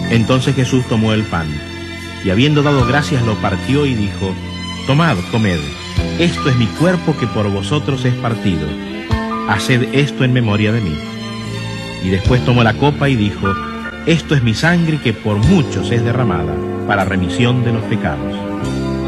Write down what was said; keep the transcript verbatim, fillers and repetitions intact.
Entonces Jesús tomó el pan, y habiendo dado gracias lo partió y dijo: tomad, comed, esto es mi cuerpo que por vosotros es partido. Haced esto en memoria de mí. Y después tomó la copa y dijo: esto es mi sangre que por muchos es derramada, para remisión de los pecados.